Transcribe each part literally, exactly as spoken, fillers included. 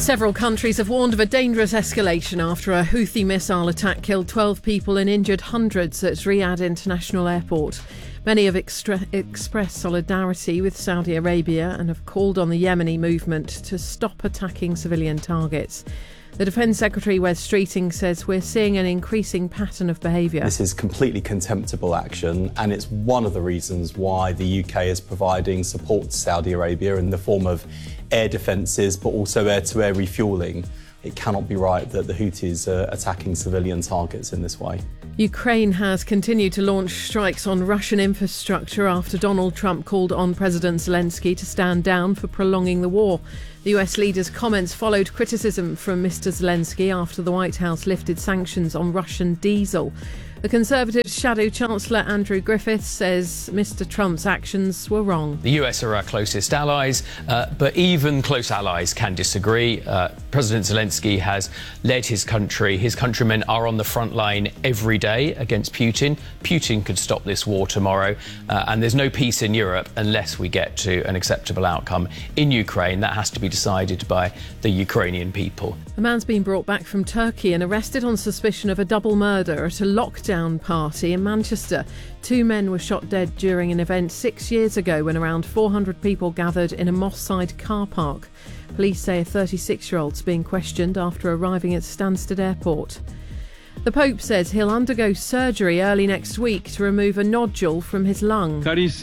Several countries have warned of a dangerous escalation after a Houthi missile attack killed twelve people and injured hundreds at Riyadh International Airport. Many have extra- expressed solidarity with Saudi Arabia and have called on the Yemeni movement to stop attacking civilian targets. The Defence Secretary, Wes Streeting, says we're seeing an increasing pattern of behaviour. This is completely contemptible action, and it's one of the reasons why the U K is providing support to Saudi Arabia in the form of air defences, but also air-to-air refuelling. It cannot be right that the Houthis are attacking civilian targets in this way. Ukraine has continued to launch strikes on Russian infrastructure after Donald Trump called on President Zelensky to stand down for prolonging the war. The U S leader's comments followed criticism from Mister Zelensky after the White House lifted sanctions on Russian diesel. The Conservative Shadow Chancellor Andrew Griffiths says Mister Trump's actions were wrong. The U S are our closest allies, uh, but even close allies can disagree. Uh, President Zelensky has led his country. His countrymen are on the front line every day against Putin. Putin could stop this war tomorrow, uh, and there's no peace in Europe unless we get to an acceptable outcome in Ukraine. That has to be decided by the Ukrainian people. A man's been brought back from Turkey and arrested on suspicion of a double murder at a lockdown party in Manchester. Two men were shot dead during an event six years ago when around four hundred people gathered in a Moss Side car park. Police say a thirty-six-year-old's being questioned after arriving at Stansted Airport. The Pope says he'll undergo surgery early next week to remove a nodule from his lung.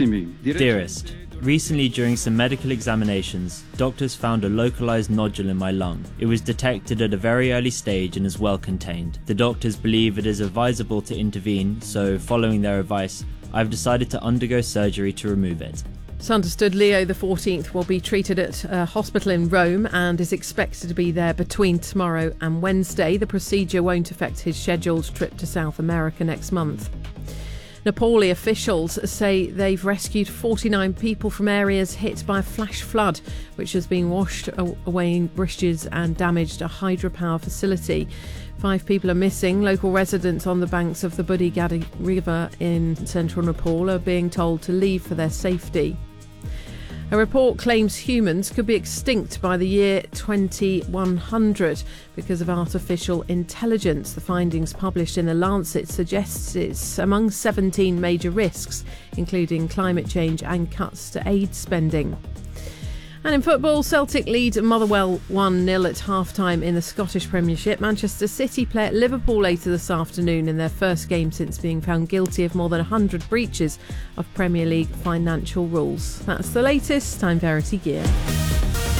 Dearest, recently during some medical examinations, doctors found a localised nodule in my lung. It was detected at a very early stage and is well contained. The doctors believe it is advisable to intervene, so following their advice, I've decided to undergo surgery to remove it. It's understood Leo the fourteenth will be treated at a hospital in Rome and is expected to be there between tomorrow and Wednesday. The procedure won't affect his scheduled trip to South America next month. Nepali officials say they've rescued forty-nine people from areas hit by a flash flood, which has been washed away bridges and damaged a hydropower facility. Five people are missing. Local residents on the banks of the Budi Gadi River in central Nepal are being told to leave for their safety. A report claims humans could be extinct by the year twenty-one hundred because of artificial intelligence. The findings published in The Lancet suggests it's among seventeen major risks, including climate change and cuts to aid spending. And in football, Celtic lead Motherwell one nil at half-time in the Scottish Premiership. Manchester City play at Liverpool later this afternoon in their first game since being found guilty of more than one hundred breaches of Premier League financial rules. That's the latest. I'm Verity Gear.